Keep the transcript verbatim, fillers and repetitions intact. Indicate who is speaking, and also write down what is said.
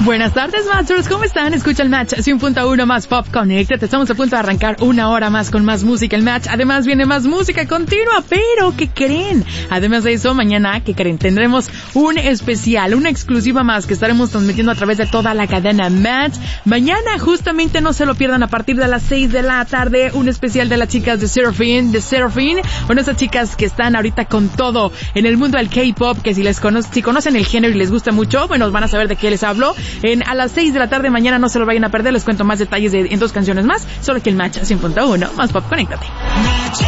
Speaker 1: Buenas tardes, Matchers, ¿cómo están? Escucha el Match cien punto uno más Pop Connected. Estamos a punto de arrancar una hora más con más música. El Match, además, viene más música continua, pero ¿qué creen? Además de eso, mañana, ¿qué creen? Tendremos un especial, una exclusiva más que estaremos transmitiendo a través de toda la cadena Match. Mañana, justamente, no se lo pierdan, a partir de las seis de la tarde, un especial de las chicas de Seraphine, de Seraphine. Bueno, esas chicas que están ahorita con todo en el mundo del K-pop, que si les conocen, si conocen el género y les gusta mucho, bueno, van a saber de qué les hablo. En, a las seis de la tarde mañana, no se lo vayan a perder, les cuento más detalles de, en dos canciones más, solo que el Match cien punto uno más Pop, conéctate.